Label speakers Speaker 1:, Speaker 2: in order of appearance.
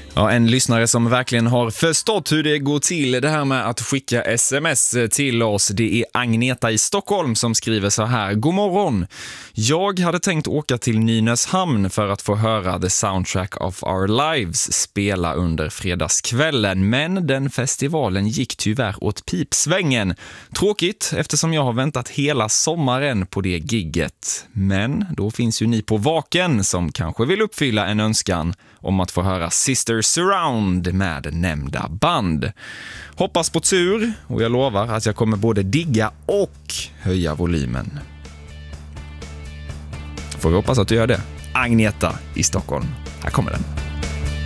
Speaker 1: Ja, en lyssnare som verkligen har förstått hur det går till det här med att skicka sms till oss. Det är Agneta i Stockholm som skriver så här: God morgon! Jag hade tänkt åka till Nynäshamn för att få höra The Soundtrack of Our Lives spela under fredagskvällen, men den festivalen gick tyvärr åt pipsvängen. Tråkigt eftersom jag har väntat hela sommaren på det gigget. Men då finns ju ni på Vaken som kanske vill uppfylla en önskan om att få höra Sister Surround med nämnda band. Hoppas på tur och jag lovar att jag kommer både digga och höja volymen. Får vi hoppas att du gör det. Agneta i Stockholm. Här kommer den.